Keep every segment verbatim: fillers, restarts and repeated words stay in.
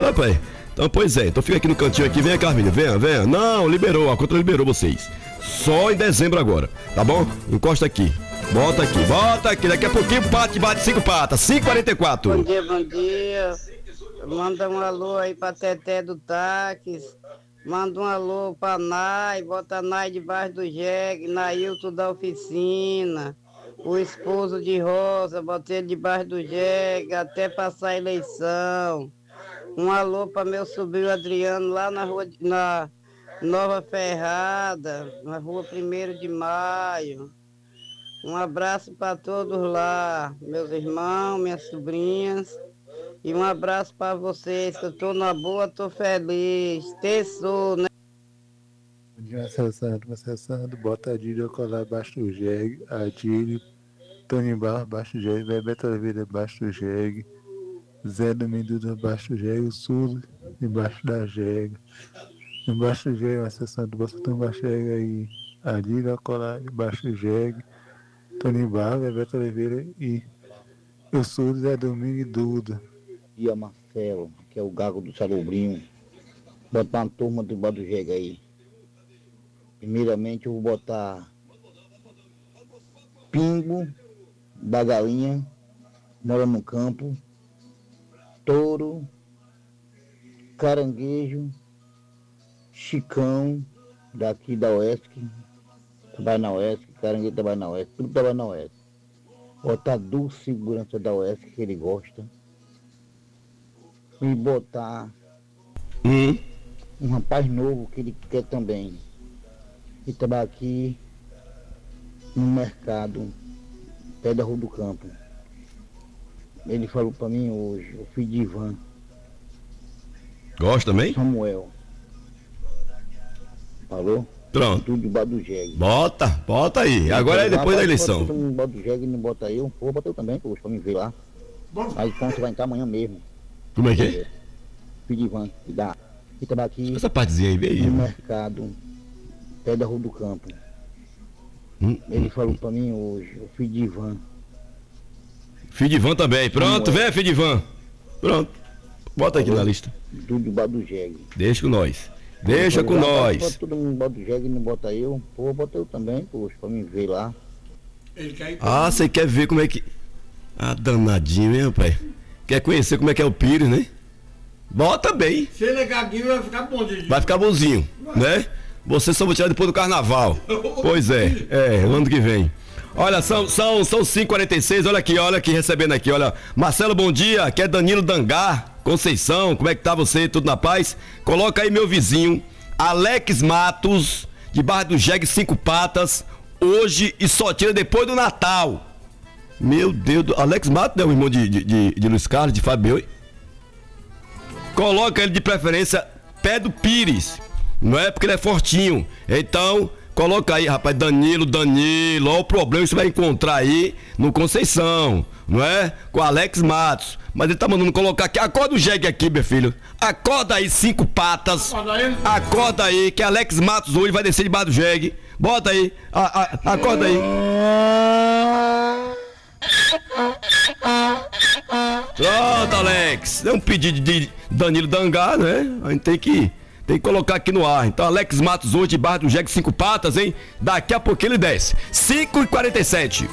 rapaz. Então, pois é, então fica aqui no cantinho aqui, venha, Carminha, venha, venha. Não, liberou, a conta liberou vocês. Só em dezembro agora, tá bom? Encosta aqui. Bota aqui, bota aqui, daqui a pouquinho bate, bate cinco patas, cinco e quarenta e quatro. Bom dia, bom dia. Manda um alô aí pra Teté do Táxi. Manda um alô pra Nai, bota Nai debaixo do jegue, Nailton da oficina. O esposo de Rosa, bota ele debaixo do jegue até passar a eleição. Um alô para meu sobrinho Adriano lá na rua, na Nova Ferrada, na rua primeiro de maio. Um abraço para todos lá, meus irmãos, minhas sobrinhas. E um abraço para vocês, que eu tô na boa, tô feliz. Terçou, né? Bom dia, Marcelo Santos, Marcelo Santos, bota a Dília colar abaixo do jegue, a Dília, Tony Barro abaixo do jegue, Bebeto Oliveira abaixo do jegue, Zé Domingo abaixo do jegue, o Sul embaixo da jegue, embaixo do jegue, Marcelo Santos, bota embaixo do jegue aí, a Dília colar embaixo do jegue, Tony Barro, Bebeto Oliveira e o Sul, Zé Domingo e Duda. Dia Marcelo, que é o Gago do Salobrinho, botar uma turma do Bado Jega aí. Primeiramente eu vou botar Pingo da Galinha, mora no campo, Touro, Caranguejo, Chicão, daqui da Oesc, trabalha na Oesc, Caranguejo trabalha na Oesc, tudo trabalha na Oesc. Botar Dulce Segurança da Oesc, que ele gosta. E botar hum. um rapaz novo que ele quer também. E trabalha aqui no mercado, pé da Rua do Campo. Ele falou pra mim hoje, o filho de Ivan. Gosta também? Samuel. Falou? Pronto. Tudo debaixo do jegue. Bota, bota aí. Agora é depois da eleição. Todo mundo bota o jegue e não bota eu. Vou botar eu também, poxa, pra me ver lá. Aí quando vai entrar amanhã mesmo. Como é que é? Filho de Ivan, que dá. E trabalha aqui essa partezinha aí, veio. No mercado, pé da Rua do Campo. Hum, Ele hum, falou hum. pra mim hoje, o filho de Ivan. Filho de Ivan também. Pronto, vem, filho de Ivan. Pronto. Bota aqui na lista. Tudo debaixo do jegue. Deixa com nós. Deixa com nós. Todo mundo bota o jegue e não bota eu. Pô, bota eu também, poxa, pra me ver lá. Ah, você quer ver como é que... Ah, danadinho, hein, rapaz? Quer conhecer como é que é o Pires, né? Bota bem. Se ele é gaguinho, vai ficar bom, Didi. Vai ficar bonzinho, né? Você só vai tirar depois do carnaval. Pois é, é, ano que vem. Olha, são, são, são cinco e quarenta e seis, olha aqui, olha aqui, recebendo aqui, olha. Marcelo, bom dia, aqui é Danilo Dangar, Conceição, como é que tá você? Tudo na paz? Coloca aí meu vizinho, Alex Matos, debaixo do jegue Cinco Patas, hoje e só tira depois do Natal. Meu Deus, do... Alex Matos é o irmão de, de, de, de Luiz Carlos, de Fabio. Coloca ele de preferência pé do Pires, não é porque ele é fortinho. Então, coloca aí, rapaz, Danilo, Danilo, olha o problema que você vai encontrar aí no Conceição, não é? Com Alex Matos. Mas ele tá mandando colocar aqui, acorda o jegue aqui, meu filho. Acorda aí, Cinco Patas. Acorda aí, que Alex Matos hoje vai descer debaixo do jegue. Bota aí, a, a, acorda aí. Pronto, Alex. É um pedido de Danilo Dangar, né? A gente tem que, tem que colocar aqui no ar. Então, Alex Matos hoje debaixo do jegue Cinco Patas, hein? Daqui a pouco ele desce. cinco e quarenta e sete.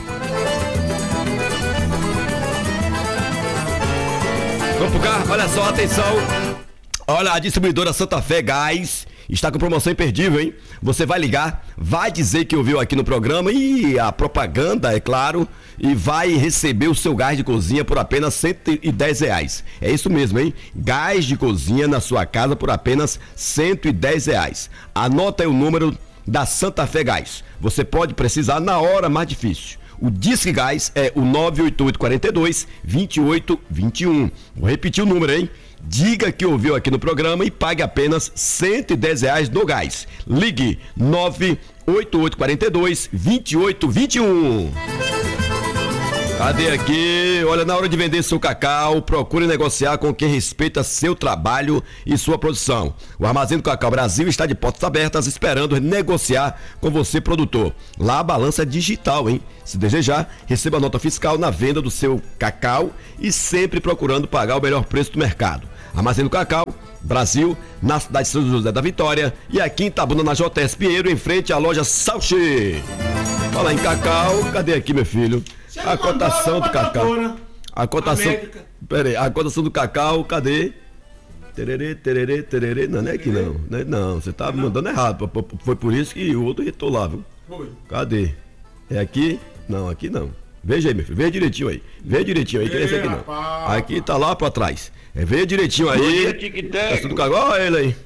Vamos pro carro? Olha só, atenção. Olha, a distribuidora Santa Fé Gás está com promoção imperdível, hein? Você vai ligar, vai dizer que ouviu aqui no programa e a propaganda, é claro, e vai receber o seu gás de cozinha por apenas cento e dez reais. É isso mesmo, hein? Gás de cozinha na sua casa por apenas cento e dez reais. Anota aí o número da Santa Fé Gás. Você pode precisar na hora mais difícil. O Disque Gás é o nove oito oito, quatro dois, dois oito dois um. Vou repetir o número, hein? Diga que ouviu aqui no programa e pague apenas cento e dez reais no gás. Ligue nove oito oito, quatro dois, dois oito dois um. Cadê aqui? Olha, na hora de vender seu cacau, procure negociar com quem respeita seu trabalho e sua produção. O Armazém do Cacau Brasil está de portas abertas esperando negociar com você, produtor. Lá a balança é digital, hein? Se desejar, receba a nota fiscal na venda do seu cacau e sempre procurando pagar o melhor preço do mercado. Armazém do Cacau, Brasil, na cidade de São José da Vitória e aqui em Itabuna, na J S Pinheiro, em frente à loja Salche. Fala em cacau, cadê aqui, meu filho? A cotação do cacau. A cotação. Pera aí, a cotação do cacau, cadê? Tererê, tererê, tererê. Não, não é aqui não. Não, é, não, você tá mandando errado. Foi por isso que o outro retou lá, viu? Foi. Cadê? É aqui? Não, aqui não. Veja aí, meu filho. Veja direitinho aí. Veja direitinho aí, que esse aqui não. Aqui tá lá pra trás. É, veja direitinho aí. Bom dia, Tic-Teco. Olha ele aí.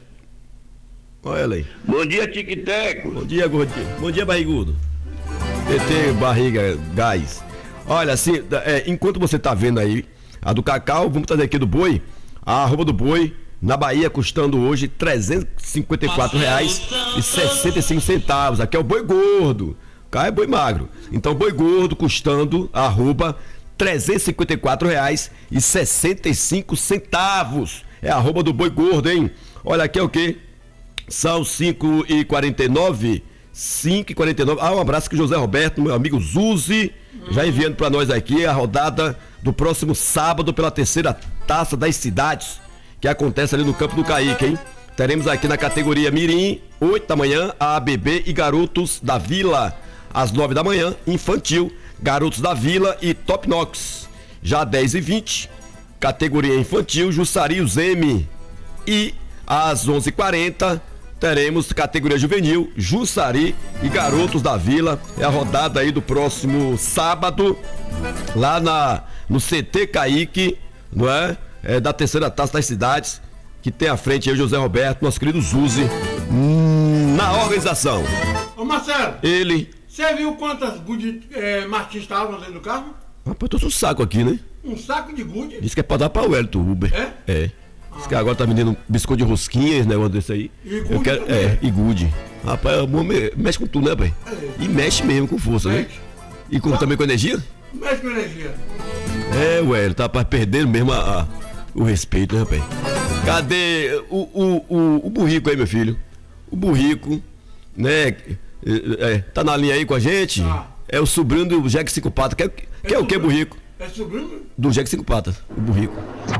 Olha ele aí. Bom dia, Tic-Teco. Bom dia, gordinho. Bom dia, barrigudo. T T, barriga, gás. Olha, assim, é, enquanto você tá vendo aí a do cacau, vamos trazer aqui do boi. A arroba do boi, na Bahia, custando hoje trezentos e cinquenta e quatro reais e sessenta e cinco centavos. Aqui é o boi gordo. Cá é boi magro. Então, boi gordo custando, arroba, trezentos e cinquenta e quatro reais e sessenta e cinco centavos. É a arroba do boi gordo, hein? Olha, aqui é o quê? São cinco e quarenta e nove. cinco e quarenta e nove. Ah, um abraço aqui, José Roberto, meu amigo Zuzi, já enviando para nós aqui a rodada do próximo sábado pela terceira Taça das Cidades, que acontece ali no Campo do Caíque, hein? Teremos aqui na categoria Mirim, oito da manhã, a A B B e Garotos da Vila, às nove da manhã, infantil, Garotos da Vila e Top Knox. Já dez e vinte, categoria infantil, Jussari e Zeme. E às onze e quarenta, teremos categoria juvenil, Jussari e Garotos da Vila. É a rodada aí do próximo sábado, lá na, no C T Caíque, não é? É da terceira Taça das Cidades, que tem à frente aí o José Roberto, nosso querido Zuzi, hum, na organização. Ô Marcelo, ele. Você viu quantas gude é, Martins estavam dentro do carro? Rapaz, eu tô com um saco aqui, né? Um saco de gude? Diz que é pra dar pra Wellington, Uber. É? É. Diz que agora tá vendendo biscoito de rosquinha, esse negócio desse aí. E gude eu quero, também. É, e gude. Rapaz, o amor me- mexe com tudo, né, pai? É. E mexe mesmo com força, né? Mexe. E com, também com energia? Mexe com energia. É, ué, tá rapaz, perdendo mesmo a, a- o respeito, né, rapaz? Cadê o, o, o, o burrico aí, meu filho? O burrico, né? É, é, tá na linha aí com a gente? Tá. É o sobrinho do Jack Cinco Patas. Quer, quer o que, sobrinho? burrico? É sobrinho? Do Jack Cinco Patas, o burrico.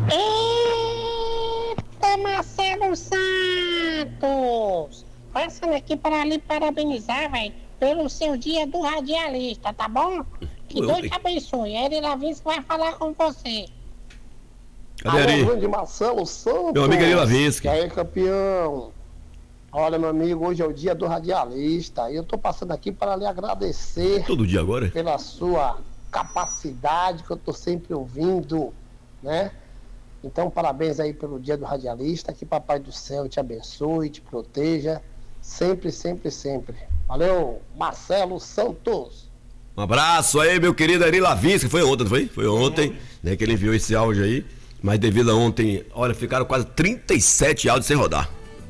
Eita, Marcelo Santos! Passando aqui para lhe parabenizar, velho, pelo seu dia do radialista, tá bom? Que Oi, Deus oi. te abençoe. Ele Lavinski vai falar com você. Cadê Ari? grande Marcelo Santos. Meu amigo Ari Lavinski. E aí, campeão? Olha, meu amigo, hoje é o dia do radialista. E eu tô passando aqui para lhe agradecer Todo dia agora? pela sua capacidade, que eu tô sempre ouvindo, né? Então, parabéns aí pelo dia do radialista. Que Papai do Céu te abençoe, te proteja. Sempre, sempre, sempre. Valeu, Marcelo Santos. Um abraço aí, meu querido Ari Lavinski. Foi ontem, não foi? Foi ontem, né, que ele enviou esse áudio aí. Mas devido a ontem, olha, ficaram quase trinta e sete áudios sem rodar.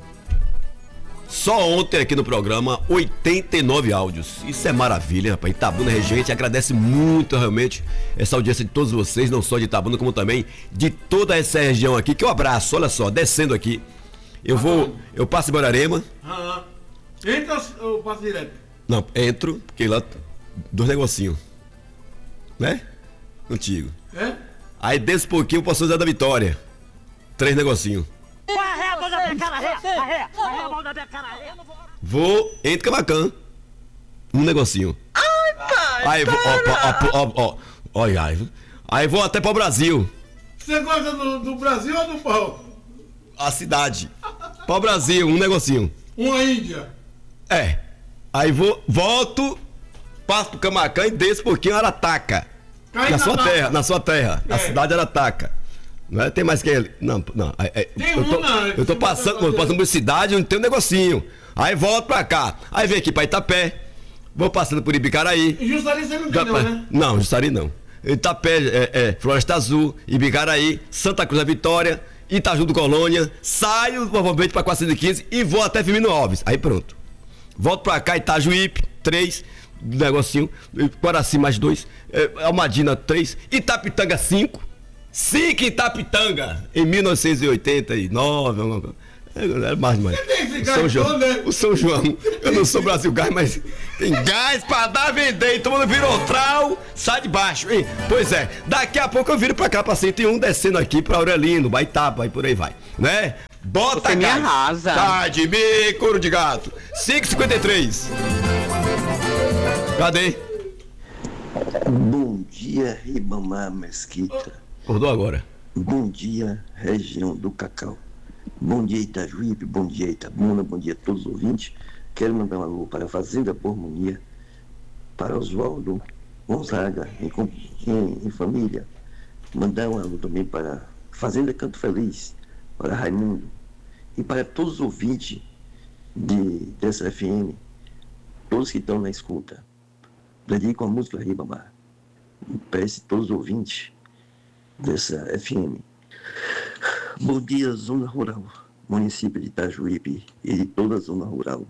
Só ontem aqui no programa, oitenta e nove áudios. Isso é maravilha, rapaz. Itabuna região, a gente agradece muito realmente essa audiência de todos vocês, não só de Itabuna, como também de toda essa região aqui. Que eu abraço, olha só, descendo aqui. Eu vou, eu passo em Borarema. Ah, entra ou passa direto? Não, entro, porque lá dois negocinhos. Né? Antigo. É? Aí desce um pouquinho pra São José da Vitória. Três negocinhos. Vou, entre Camacan. Um negocinho. Ai, pai! Aí vou, ó, ó, ó, ó, ó, aí, aí vou até pro Brasil. Você gosta do, do Brasil ou do pau? A cidade. Pro Brasil, um negocinho. Uma Índia. É. Aí vou, volto, passo pro Camacan e desço um pouquinho Arataca. Cai Na na sua mata. terra, na sua terra. É. A cidade era Taca. Não é? Tem mais que ele. Não, não. É, é, Tem eu tô, um, não, eu tô você passando, vai fazer. passando por cidade, não tem um negocinho. Aí volto pra cá. Aí vem aqui pra Itapé. Vou passando por Ibicaraí. E Jussari você não tem não, né? Não, Jussari não. Itapé, é, é, Floresta Azul, Ibicaraí, Santa Cruz da Vitória, Itaju do Colônia. Saio provavelmente pra quatrocentos e quinze e vou até Firmino Alves. Aí pronto. Volto pra cá, Itajuípe, três. Negocinho, Guaraci mais dois, é, Almadina três, Itapitanga cinco, cinco Itapitanga, em mil novecentos e oitenta e nove, É, é mais, mais. tem esse O gás São João, todo, né? o São João, eu não sou Brasil Gás, mas tem gás pra dar vender. E todo mundo virou trau, sai de baixo, hein? Pois é, daqui a pouco eu viro pra cá, pra cento e um, descendo aqui pra Aurelino, Baitapa e por aí vai, né? Bota Você me gás. arrasa. Tá de mim, couro de gato. cinco e cinquenta e três. Cadê? Bom dia, Ribamar Mesquita. Acordou agora. Bom dia, região do Cacau. Bom dia, Itajuípe. Bom dia, Itabuna. Bom dia a todos os ouvintes. Quero mandar um alô para a Fazenda Pormonia, para Oswaldo Gonzaga, em, em, em família. Mandar um alô também para a Fazenda Canto Feliz, para Raimundo. E para todos os ouvintes de, dessa F M, todos que estão na escuta. Dedico a música Ribamar. Peço a todos os ouvintes dessa F M. Bom dia, Zona Rural, município de Itajuípe e de toda a Zona Rural.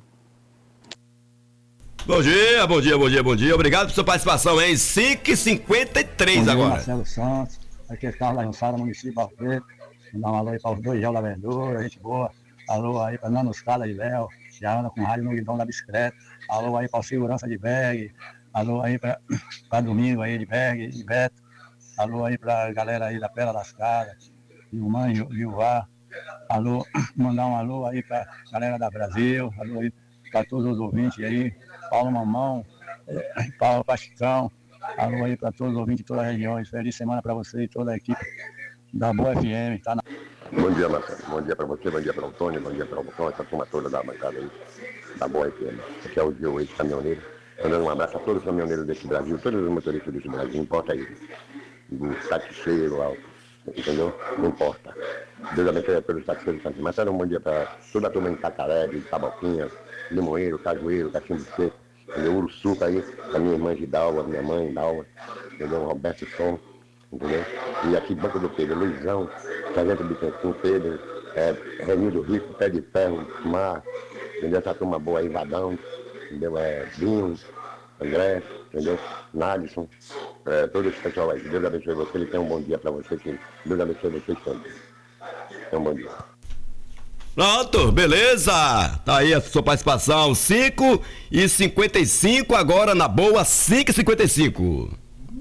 Bom dia, bom dia, bom dia, bom dia. Obrigado por sua participação, hein? cinco e cinquenta e três Bom dia, agora. Marcelo Santos, aqui é Carlos Lançada, município de Alfredo. Mandar um alô aí para os dois Gel da Verdura, gente boa. Alô aí para Nano Scala de Léo, já anda com rádio no guidão da bicicleta. Alô aí para o Segurança de Berg. Alô aí para Domingo aí de Berg, de Beto. Alô aí para a galera aí da Pera das Casas, Vilmã e Vilvá. Alô, mandar um alô aí para a galera da Brasil. Alô aí para todos os ouvintes aí. Paulo Mamão, eh, Paulo Pasticão. Alô aí para todos os ouvintes de toda a região. Feliz semana para você e toda a equipe da Boa F M. Tá na... Bom dia, Marcelo. Bom dia para você, bom dia para o Antônio, bom dia para o Bocão, essa turma toda da bancada aí, da Boa F M. Aqui é o Diogo, esse caminhoneiro. Mandando um abraço a todos os caminhoneiros desse Brasil, todos os motoristas desse Brasil, não importa aí. Do taxeiro, alto, entendeu? Não importa. Deus abençoe a todos os taxeiros. Marcelo, um bom dia para toda a turma de Tacaré, de Taboquinha, Limoeiro, Cajueiro, Cachimbo Seco, entendeu? Uruçuca aí, a minha irmã Gidalva, minha mãe, Dalva, entendeu? Roberto Som, entendeu? E aqui Banco do Pedro, Luizão, Sargento Bicantinho, Pedro, é, Renildo Rico, Pé de Ferro, Mar, entendeu? Essa turma boa aí, Vadão, entendeu? É, Vinho, André, entendeu? Nadson, é, todo esse pessoal aí. Deus abençoe você, ele tem um bom dia para você, sim. Deus abençoe você sempre. Tem um bom dia. Pronto, beleza. Tá aí a sua participação. cinco e cinquenta e cinco agora na boa, cinco e cinquenta e cinco.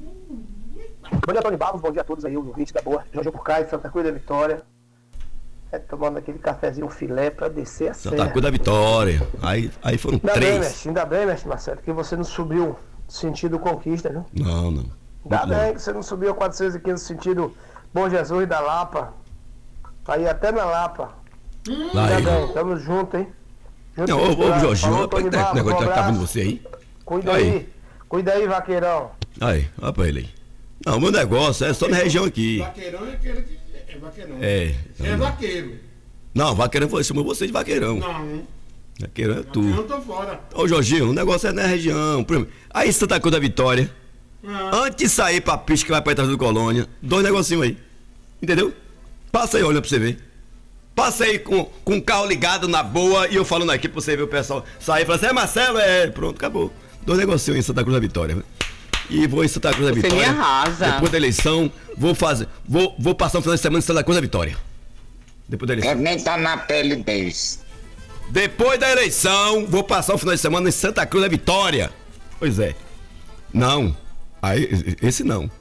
Bom dia, Tony Barros. Bom dia a todos aí, o ouvinte da Boa. João Burcai, Santa Cruz da Vitória. É tomando aquele cafezinho filé pra descer a serra. Santa Cruz da Vitória. Aí, aí foram Ainda três. bem, mestre, ainda bem, mestre Marcelo, que você não subiu sentido conquista, viu? Não, não. Ainda Não. bem que você não subiu quatrocentos e quinze sentido Bom Jesus da Lapa. Pra ir até na Lapa. Lá Ainda aí. bem, tamo junto, hein? Junto Não, ô, ô, misturado. Jorginho, Falou, rapaz, Tony que Barros, negócio um tá, tá vindo abraço. você aí? Cuida Aí. aí, cuida aí, vaqueirão. Aí, olha pra ele aí. Não, o meu negócio é só na região aqui. Vaqueirão é aquele que é vaqueirão. É. É vaqueiro. Não, vaqueirão foi, chamou você de vaqueirão. Não, Vaqueirão é tu. eu tô fora. Ô, Jorginho, o negócio é na região. Por exemplo, aí Santa Cruz da Vitória, Ah. antes de sair pra pista que vai pra trás do Colônia, dois negocinhos aí. Entendeu? Passa aí, olha pra você ver. Passa aí com, com o carro ligado na boa e eu falando aqui pra você ver o pessoal sair e falar assim, é Marcelo, é, pronto, acabou. Dois negocinhos em Santa Cruz da Vitória. E vou em Santa Cruz da Você Vitória. me arrasa. Depois da eleição, vou fazer. Vou, vou passar um final de semana em Santa Cruz da Vitória. Depois da eleição. Quero nem tá na pele deles. Depois da eleição, vou passar um final de semana em Santa Cruz da Vitória. Pois é. Não. Aí, esse não.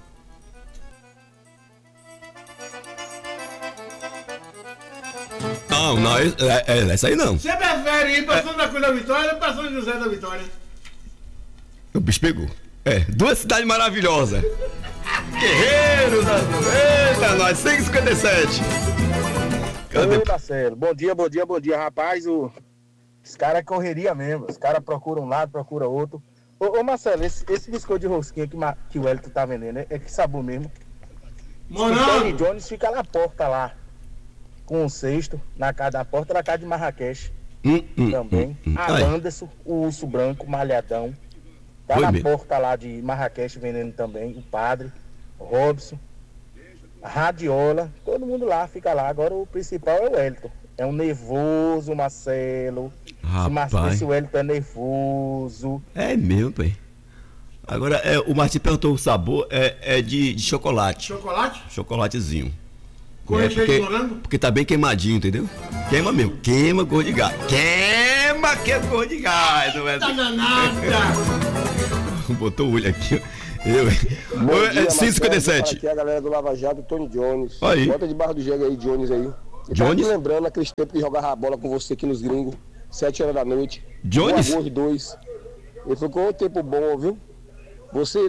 Não, não, é, é, é, essa aí não. Você prefere ir pra Santa Cruz da Vitória ou pra São José da Vitória? O bicho pegou. É, duas cidades maravilhosas. Guerreiros, eita, nós, cinco e cinquenta e sete. Oi, Marcelo. Bom dia, bom dia, bom dia. Rapaz, o... os caras correria mesmo. Os caras procuram um lado, procuram outro. Ô, ô Marcelo, esse, esse biscoito de rosquinha que, ma... que o Elton tá vendendo, é, é que sabor mesmo. Morango. O Tony Jones fica na porta lá, com o cesto, na casa da porta da casa de Marrakech. Hum, hum, também. hum, hum. A Aí. Anderson, o urso branco, malhadão. Tá Foi na mesmo. porta lá de Marrakech vendendo também. O padre, o Robson, a Radiola, todo mundo lá, fica lá. Agora o principal é o Wellington. É um nervoso, Marcelo. Se Mar- Rapaz. Esse Wellington é nervoso. É mesmo, pai. Agora, é, o Martim perguntou o sabor, é, é de, de chocolate. Chocolate? Chocolatezinho. Com É, recheio de porque, morango? porque tá bem queimadinho, entendeu? Queima mesmo, queima cor de gás. Queima que é cor de gás, não é? Tá danada! Botou o olho aqui, eu. Bom dia, cinco e cinquenta e sete. Aqui é a galera do Lava Jato, Tony Jones. Aí. Bota de Barra do Jegue aí, Jones aí. Eu Jones? tava me lembrando aqueles tempos que jogava a bola com você aqui nos gringos, sete horas da noite. Jones? Boa, dois. Ele ficou um tempo bom, viu? Você